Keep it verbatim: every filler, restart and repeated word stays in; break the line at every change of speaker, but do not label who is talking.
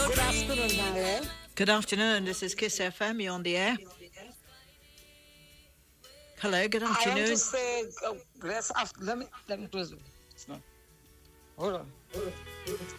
Good afternoon, darling.
Good afternoon. This is Kiss F M. You're on the air. Hello. Good
I want
afternoon.
to say, uh, let's after, let me let me close it. No. Hold on.